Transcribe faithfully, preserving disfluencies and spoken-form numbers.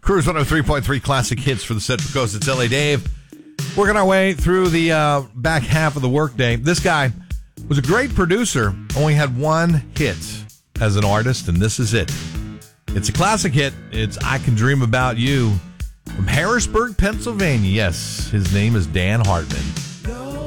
Cruise one oh three point three Classic Hits for the Central Coast. It's L A Dave. Working our way through the uh, back half of the workday. This guy was a great producer, only had one hit as an artist, and this is it. It's a classic hit. It's I Can Dream About You from Harrisburg, Pennsylvania. Yes, his name is Dan Hartman.